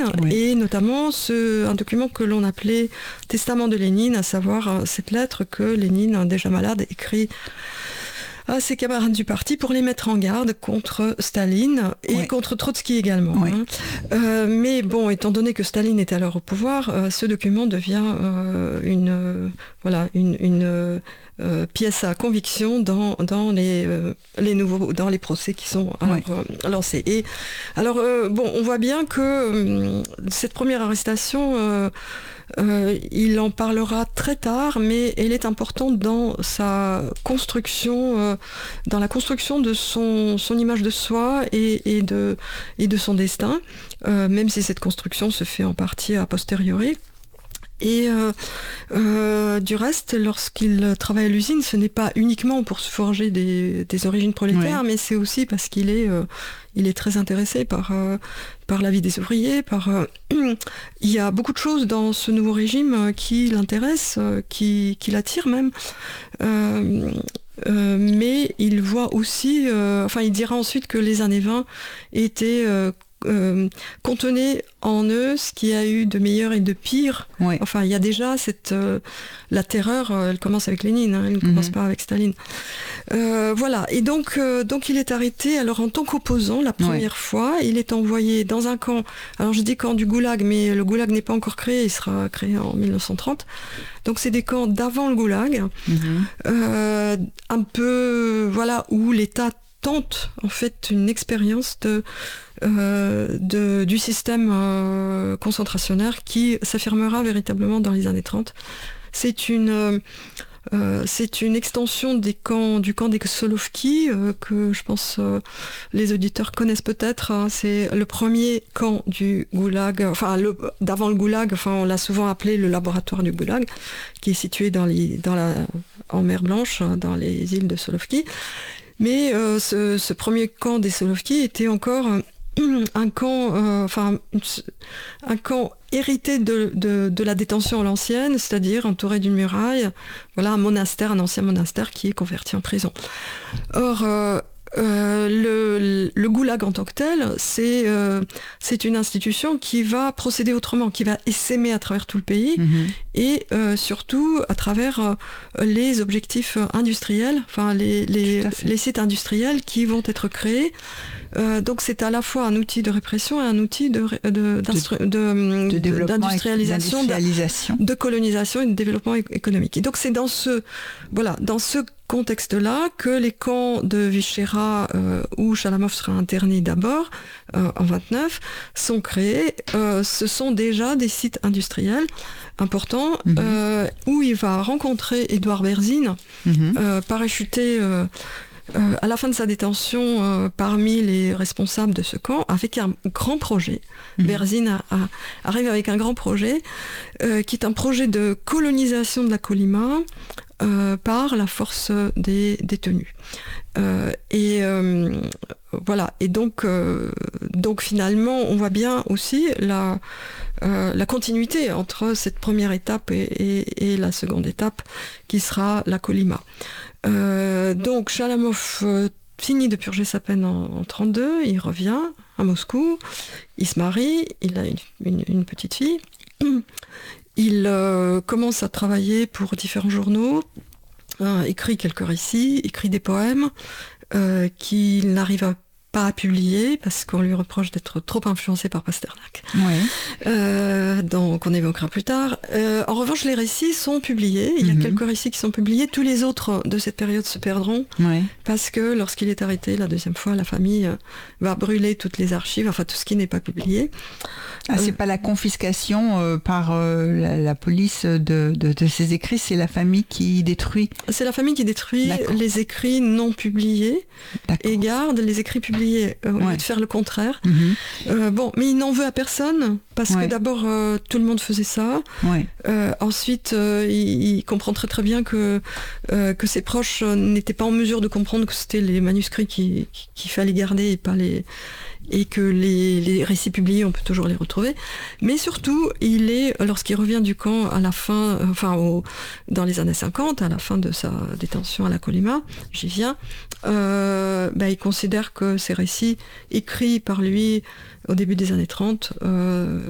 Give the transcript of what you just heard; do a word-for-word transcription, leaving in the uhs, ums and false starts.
Lénine, oui. et notamment ce, un document que l'on appelait Testament de Lénine, à savoir cette lettre que Lénine, déjà malade, écrit à ses camarades du parti pour les mettre en garde contre Staline et oui. contre Trotsky également. Oui. Hein. Euh, mais bon, étant donné que Staline était alors au pouvoir, euh, ce document devient euh, une, euh, voilà, une, une euh, pièce à conviction dans, dans, les, euh, les nouveaux, dans les procès qui sont alors, oui. euh, lancés. Et, alors, euh, bon, on voit bien que euh, cette première arrestation... Euh, Euh, il en parlera très tard, mais elle est importante dans sa construction, euh, dans la construction de son, son image de soi et, et, de, et de son destin, euh, même si cette construction se fait en partie a posteriori. Et euh, euh, du reste, lorsqu'il travaille à l'usine, ce n'est pas uniquement pour se forger des, des origines prolétaires, oui. mais c'est aussi parce qu'il est, euh, il est très intéressé par, euh, par la vie des ouvriers. Par, euh, il y a beaucoup de choses dans ce nouveau régime qui l'intéressent, qui, qui l'attirent même. Euh, euh, mais il voit aussi, euh, enfin il dira ensuite que les années vingt étaient... Euh, Euh, contenait en eux ce qu'il y a eu de meilleur et de pire. Oui. Enfin, il y a déjà cette... Euh, la terreur, euh, elle commence avec Lénine, hein, elle ne mm-hmm. commence pas avec Staline. Euh, voilà, et donc, euh, donc il est arrêté, alors en tant qu'opposant, la première oui. fois, il est envoyé dans un camp, alors je dis camp du Goulag, mais le Goulag n'est pas encore créé, il sera créé en mille neuf cent trente. Donc c'est des camps d'avant le Goulag, mm-hmm. euh, un peu, voilà, où l'État tente en fait une expérience de, euh, de, du système euh, concentrationnaire qui s'affirmera véritablement dans les années trente. C'est une, euh, c'est une extension des camps, du camp des Solovki euh, que je pense euh, les auditeurs connaissent peut-être. Hein. C'est le premier camp du Goulag, enfin le, d'avant le Goulag, enfin on l'a souvent appelé le laboratoire du Goulag, qui est situé dans les, dans la, en mer Blanche, dans les îles de Solovki. Mais euh, ce, ce premier camp des Solovki était encore un, un camp, euh, enfin, un camp hérité de, de, de la détention à l'ancienne, c'est-à-dire entouré d'une muraille. Voilà, un monastère, un ancien monastère qui est converti en prison. Or, euh, euh, le, le Goulag en tant que tel, c'est, euh, c'est une institution qui va procéder autrement, qui va essaimer à travers tout le pays mmh. et euh, surtout à travers euh, les objectifs industriels, enfin les, les, les sites industriels qui vont être créés. Euh, donc c'est à la fois un outil de répression et un outil de, de, de, de, de développement d'industrialisation, d'industrialisation. De, de colonisation et de développement économique. Et donc c'est dans ce, voilà, dans ce contexte-là que les camps de Vyshera, euh, où Chalamov sera interné d'abord, euh, en vingt-neuf, sont créés. Euh, ce sont déjà des sites industriels importants, mmh. euh, où il va rencontrer Édouard Berzine, mmh. euh, parachuté euh, euh, à la fin de sa détention euh, parmi les responsables de ce camp, avec un grand projet. Mmh. Berzine a, a, arrive avec un grand projet, euh, qui est un projet de colonisation de la Kolyma, Euh, par la force des détenus. Euh, et euh, voilà. Et donc, euh, donc finalement, on voit bien aussi la, euh, la continuité entre cette première étape et, et, et la seconde étape, qui sera la Kolyma. Euh, donc Chalamov euh, finit de purger sa peine en, en trente-deux, il revient à Moscou, il se marie, il a une, une, une petite fille. Il euh, commence à travailler pour différents journaux, euh, écrit quelques récits, écrit des poèmes euh, qu'il n'arrive pas à publier parce qu'on lui reproche d'être trop influencé par Pasternak. Oui. Euh, donc on évoquera plus tard. Euh, en revanche, les récits sont publiés. Il y a mm-hmm. quelques récits qui sont publiés. Tous les autres de cette période se perdront oui. parce que lorsqu'il est arrêté la deuxième fois, la famille va brûler toutes les archives, enfin tout ce qui n'est pas publié. Ah, c'est euh, pas la confiscation euh, par euh, la, la police de, de, de ces écrits, c'est la famille qui détruit. C'est la famille qui détruit D'accord. les écrits non publiés D'accord. et garde les écrits publiés euh, au ouais. lieu de faire le contraire. Mm-hmm. Euh, bon, mais il n'en veut à personne parce ouais. que d'abord euh, tout le monde faisait ça. Ouais. Euh, ensuite, euh, il, il comprend très très bien que euh, que ses proches n'étaient pas en mesure de comprendre que c'était les manuscrits qui, qui, qu'il fallait garder et pas les et que les, les récits publiés, on peut toujours les retrouver. Mais surtout, il est, lorsqu'il revient du camp à la fin, enfin, au, dans les années cinquante, à la fin de sa détention à la Kolyma, j'y viens, euh, bah, il considère que ces récits écrits par lui au début des années trente euh,